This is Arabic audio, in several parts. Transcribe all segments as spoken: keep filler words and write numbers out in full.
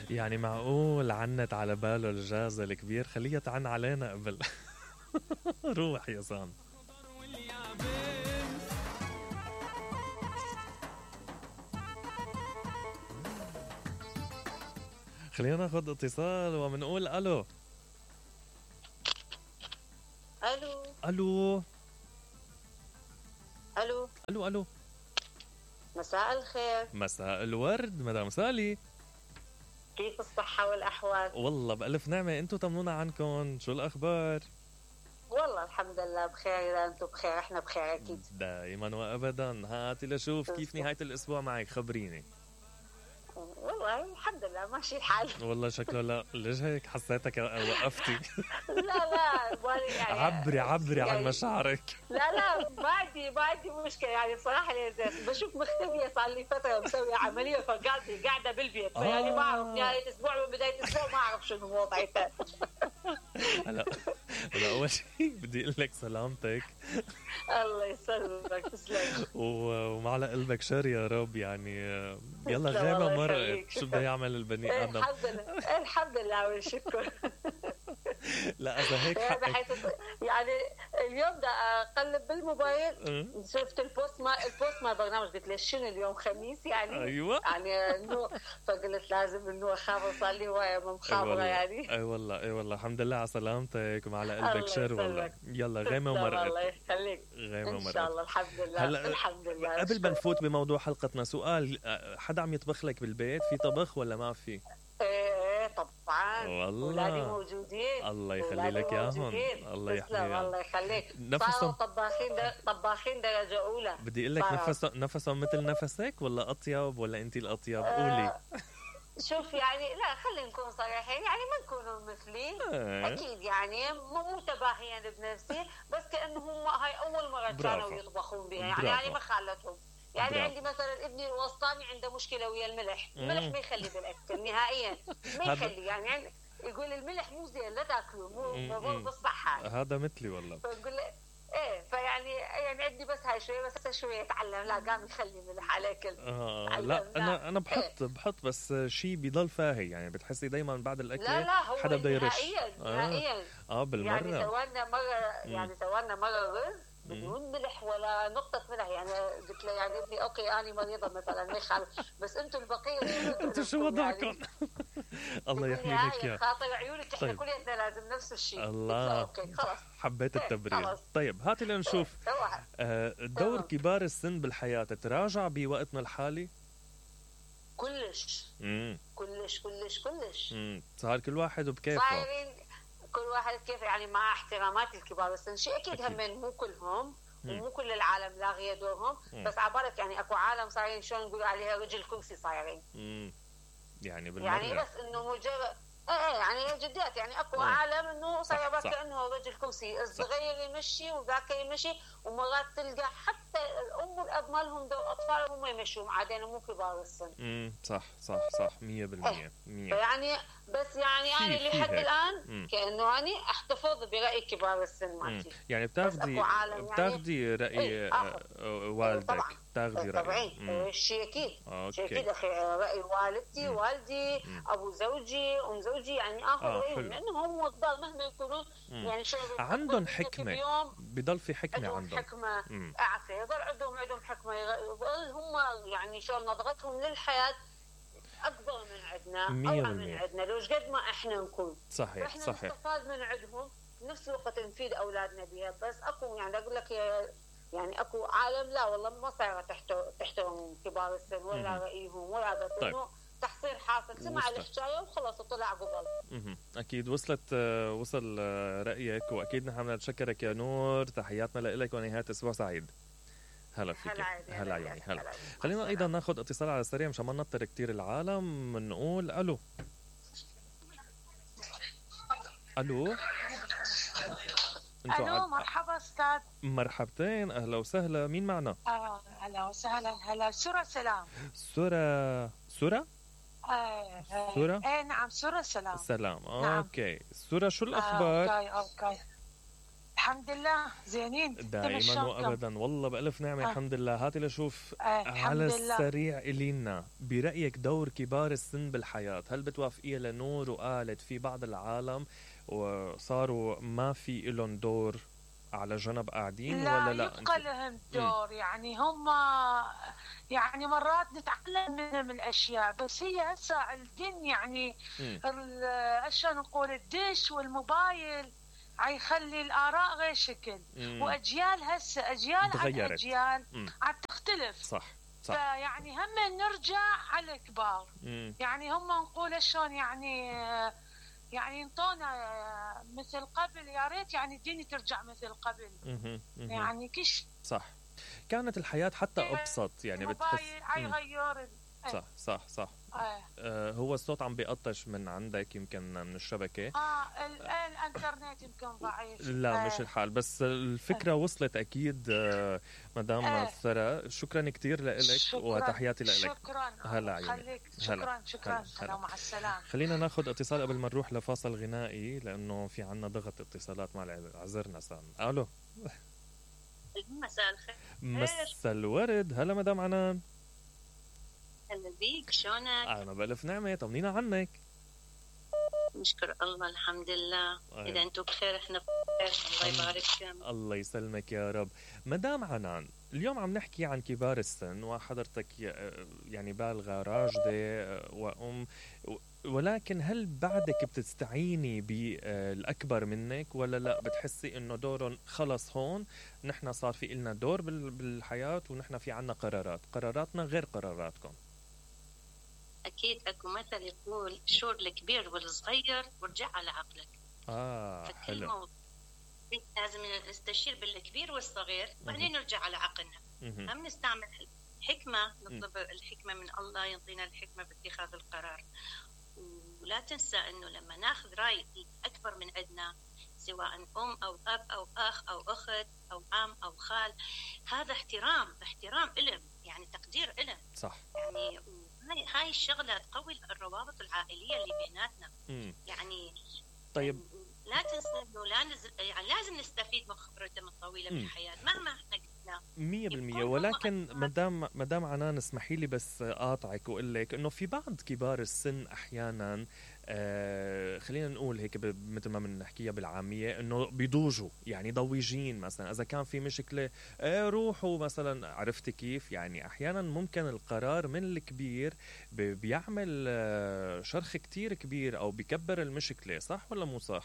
يعني معقول عنت على باله الجاز الكبير؟ خليها تعن علينا قبل. روح يا سام. خلينا ناخد اتصال ومنقول الو. الو الو الو الو الو. مساء الخير. مساء الورد مدام سالي. كيف الصحة والأحوال؟ والله بألف نعمة. انتو طمنونا عنكم، شو الأخبار؟ والله الحمد لله بخير. إذا أنتم بخير إحنا بخير أكيد دائما وأبدا. هاتي لشوف كيف نهاية الأسبوع معك، خبريني. والله الحمد لله ماشي الحال. والله شكله لا. ليش هيك حسيتك وقفتي؟ لا لا يعني عبري عبري يعني عن مشاعرك. لا لا بعدي بعدي مشكلة يعني بصراحة بشوف مختفية صار لي فترة مسوية عملية فقاعدة قاعدة بالبيت آه. يعني ما أعرف نهاية أسبوع وبداية أسبوع ما أعرف شنو وضعيتها. هلا هلا أول شيء بدي أقول لك سلامتك. الله يسلمك تسلم. ومعلى قلبك شر يا رب. يعني يلا غيمة مرقت، شو بده يعمل البني آدم؟ الحمد لله الحمد لله والشكر. لا إذا هيك حقك. يعني اليوم بدي أقلب بالموبايل شفت البوست ما البوست ما برنامج، قلت ليش شنو اليوم خميس يعني أيوة يعني إنه فقلت لازم إنه أخابر صار لي هواية مخابرة يعني. أي والله أي والله الحمد لله على سلامتك وعلى قلبك شر والله. يلا غيمة ومرقت. الله يخليك. غيمة ومرقت إن شاء الله الحمد لله. هلا الحمد لله. قبل ما نفوت بموضوع حلقتنا، سؤال: حدا عم يطبخ لك بالبيت؟ في طبخ ولا ما في؟ ايه طبعا والله ولادي موجودين. الله يخلي لك اياهم. الله يحميهم. الله يخليك. نفسهم طباخين در... طباخين درجه اولى. بدي اقول لك نفسهم نفسهم مثل نفسك ولا اطيب ولا انت الاطيب؟ قولي. آه شوف يعني لا خلينا نكون صريحين يعني ما نكونوا مثلي آه. اكيد يعني مو تباهيا بنفسي بس كانه هم هاي اول مره كانوا يطبخون بها يعني يعني ما خالتهم يعني برافو. عندي مثلا ابني الوسطاني عنده مشكله ويا الملح. الملح ما يخلي بالاكل نهائيا ما يخلي يعني, يعني يقول الملح مو زين لا تاكله مو مو بالصحه. هذا مثلي والله. فنقول له ايه فيعني يعني عندي بس هاي شويه بس شويه اتعلم لا قام يخلي ملح على الاكل. آه لا انا انا بحط إيه؟ بحط بس شيء بيضل فاهي يعني بتحسي دايما بعد الاكل لا لا هو حدا بده يرش. نهائيا نهائيا اه بالمره يعني سوينا مره يعني سوينا مره رز بدون ملح ولا نقطة ملح يعني قلت له يعني ابني اوكي انا مريضة مثلا ما يخالف بس انتم البقية انتم شو وضعكم؟ يعني الله يحمي لك يا خاطر عيونك احنا طيب. كلنا لازم نفس الشيء. الله اوكي خلاص حبيت التبرير. طيب هاتي لنشوف آه دور كبار السن بالحياة تراجع بوقتنا الحالي؟ كلش مم. كلش كلش كلش مم. صار كل واحد وبكيفه صايرين كل واحد كيف يعني مع احترامات الكبار السن شيء اكيد همين مو كلهم ومو كل العالم لاغيه دورهم مم. بس عبالك يعني اكو عالم صايرين شلون نقول عليها رجل كرسي صايرين مم. يعني بالمرة يعني بس انه مجرد ايه يعني جديات يعني اكو عالم انه صاير بس كانه رجل كرسي الصغير يمشي وذاك يمشي ومرات تلقى حتى الام والاب مالهم دور اطفالهم ما يمشون عادين مو كبار السن. امم صح صح صح مية بالمية مية يعني بس يعني انا يعني لحد الان مم. كانه اني احتفظ براي كبار السن مالتي يعني بتاخذي بتاخذي يعني راي ايه والدك بتاخذي راي طبعا شيء اكيد شيء اكيد راي والدتي مم. والدي مم. ابو زوجي ام زوجي يعني اخذ آه رايهم لانه هم كبار مهما يكونون يعني عندهم حكمه بضل في حكمه عندهم حكمه اعفى يضل عندهم عندهم حكمه يضل هم يعني شلون نظرتهم للحياه اكبر من عندنا اوعى من عندنا لو قد ما احنا نكون صحيح احنا صحيح نستفاد من عندهم بنفس الوقت نفيد اولادنا بها بس اكو يعني اقول لك يعني اكو عالم لا والله ما صايره تحترم كبار السن ولا رايهم ولا هذا طيب. تحصيل حاصل سمع الحكايه وخلص وطلع قبل. اكيد وصلت وصل رايك واكيد نحن بدنا نشكرك يا نور. تحياتنا لك ونهايه اسبوع سعيد. هلا فيك. هلا عيوني هلا. خلينا ايضا ناخذ اتصال على السريع مشان ما ننطر كثير العالم. بنقول الو الو الو مرحبا استاذ. مرحبتين اهلا وسهلا. مين معنا؟ اه اهلا وسهلا. هلا سورة سلام. سورة سورة ايه سورة ايه نعم سورة سلام. سلام نعم. اوكي سورة شو الاخبار؟ آه، اوكي اوكي الحمد لله زينين دائما وابدا، والله بالف نعمه. آه. الحمد لله. هاتي لشوف آه. على السريع الينا، برايك دور كبار السن بالحياه، هل بتوافقيها لنور وقالت في بعض العالم وصاروا ما في لهم دور على جنب قاعدين لا ولا لا؟ يبقى لهم دور. م. يعني هم يعني مرات نتعلم منهم الاشياء، بس هي هسه الدين يعني اشلون نقول الدش والموبايل هيخلي الآراء غير شكل. مم. وأجيال هسه أجيال عن أجيال عم تختلف. صح صح. فيعني هم نرجع على الكبار. مم. يعني هم نقول شلون يعني يعني انطونا مثل قبل، يا ريت يعني الدنيا ترجع مثل قبل. مم. مم. يعني كش صح. كانت الحياة حتى أبسط، يعني بتحس هيغير. صح صح صح. آه. آه هو الصوت عم بيقطش من عندك يمكن من الشبكة. اه الانترنت يمكن ضعيف. لا آه. مش الحال، بس الفكرة آه. وصلت أكيد. آه مدام آه. ثرى، شكرا كتير لك وتحياتي لك. شكرا. هلا عيوني. شكرا شكرا. هلا مع السلامة. خلينا ناخذ اتصال قبل ما نروح لفاصل غنائي، لأنه في عنا ضغط اتصالات مع عذرنا سام. ألو. مساء الخير. مساء الورد. هلا مدام عنان. هلا بيك، شلونك؟ أنا بألف نعمة، طمنينا عنك. نشكر الله الحمد لله. أيه. إذا أنتم بخير إحنا بخير، الله يبارك فيكم. الله يسلمك يا رب. مدام عنان، اليوم عم نحكي عن كبار السن، وحضرتك يعني بالغة راجدة وأم، ولكن هل بعدك بتستعيني بالأكبر منك ولا لا بتحسي إنه دورهم خلص هون، نحن صار في إلنا دور بالحياة ونحن في عنا قرارات، قراراتنا غير قراراتكم؟ أكيد أكو مثل يقول شور الكبير والصغير وارجع على عقلك. آه حلو. لازم نستشير بالكبير والصغير بعدين نرجع على عقلنا. هم نستعمل الحكمة، نطلب الحكمة من الله يعطينا الحكمة باتخاذ القرار. ولا تنسى أنه لما ناخذ رأي أكبر من عندنا، سواء أم أو أب أو أخ أو أخت أو عم أو خال، هذا احترام احترام إلهم، يعني تقدير إلهم. صح. يعني هاي هاي الشغلة تقوي الروابط العائلية اللي بيناتنا. مم. يعني طيب لا تنسى انه لا نز... يعني لازم نستفيد من خبرتهم الطويله بالحياه مهما احنا قلنا مية بالمية. ولكن مدام مدام عنان اسمحي لي بس اقاطعك واقول لك انه في بعض كبار السن احيانا آه خلينا نقول هيك مثل ما بنحكيها بالعاميه انه بيضوجوا، يعني ضويجين. مثلا اذا كان في مشكله آه روحوا مثلا، عرفتي كيف؟ يعني احيانا ممكن القرار من الكبير بيعمل آه شرخ كتير كبير او بيكبر المشكله. صح ولا مو صح؟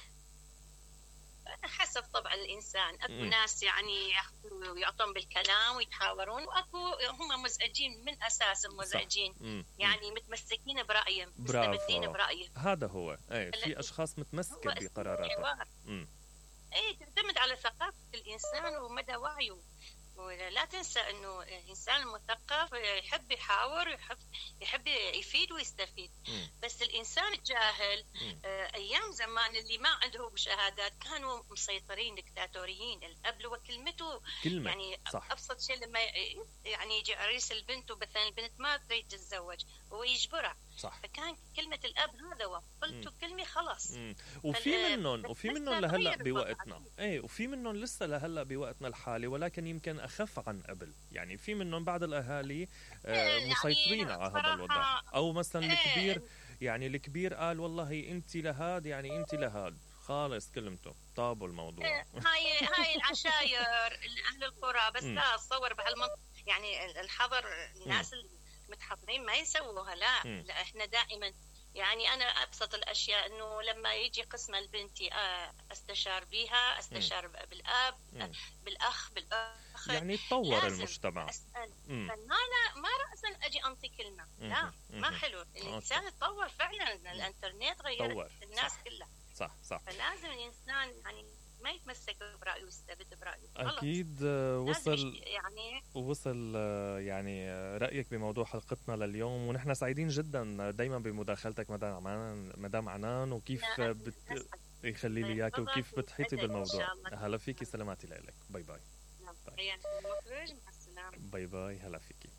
حسب طبع الإنسان. أكو م. ناس يعني يأخذوا ويعطون بالكلام ويتحاورون، وأكو هم مزعجين من أساس مزعجين. يعني متمسكين برأيهم، مستبدين برأيهم. هذا هو. أي في أشخاص متمسكة بقراراتها. أي تعتمد على ثقافة الإنسان ومدى وعيه. ولا تنسى انه الانسان المثقف يحب يحاور، يحب يحب يفيد ويستفيد. م. بس الانسان الجاهل آه ايام زمان اللي ما عندهم شهادات كانوا مسيطرين دكتاتوريين. الاب له كلمته كلمة. يعني صح. ابسط شيء لما يعني يجي عريس البنت ومثلا البنت ما تريد تتزوج هو يجبرها. صح. فكان كلمة الاب هذا هو قلت كلمة خلص. مم. وفي منهم وفي منهم لهلا بوقتنا. ايه وفي منهم لسه لهلا بوقتنا الحالي، ولكن يمكن اخف عن قبل. يعني في منهم بعض الاهالي آه مسيطرين يعني على هذا الوضع، او مثلا الكبير يعني الكبير قال والله انت لهاد، يعني انت لهاد خالص كلمته طابوا الموضوع. هاي هاي العشاير اهل القرى بس لا تصور بهالمنطقه يعني الحضر الناس المتحضرين ما يسووها. لا, لا احنا دائما يعني انا ابسط الاشياء انه لما يجي قسمه لبنتي استشار بيها، استشار م. بالاب م. بالاخ بالاخ، يعني تطور المجتمع. ما ما راسا اجي انطي كلمه. م. لا م. ما حلو. الانسان تطور فعلا. الانترنت غير الناس صح. كلها. صح صح. فلازم الانسان يعني ما يتمسك برأيه ويستبد برأيه. أكيد وصل يعني وصل يعني رأيك بموضوع حلقتنا لليوم، ونحن سعيدين جدا دايما بمداخلتك مدام عنان مدام عنان وكيف بت... يخلي لي إياك وكيف بتحيطي بالموضوع. هلا فيكي، سلاماتي لك. باي باي. باي باي. هلا فيكي.